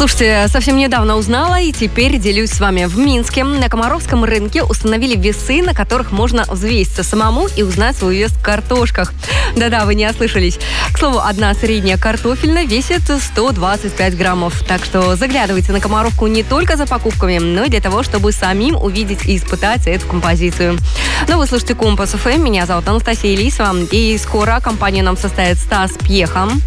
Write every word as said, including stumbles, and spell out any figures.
Слушайте, совсем недавно узнала и теперь делюсь с вами. В Минске на Комаровском рынке установили весы, на которых можно взвеситься самому и узнать свой вес в картошках. Да-да, вы не ослышались. К слову, одна средняя картофельная весит сто двадцать пять граммов. Так что заглядывайте на Комаровку не только за покупками, но и для того, чтобы самим увидеть и испытать эту композицию. Ну, вы слушаете Компас эф эм, меня зовут Анастасия Лисова, и скоро компанию нам составит Стас Пьеха.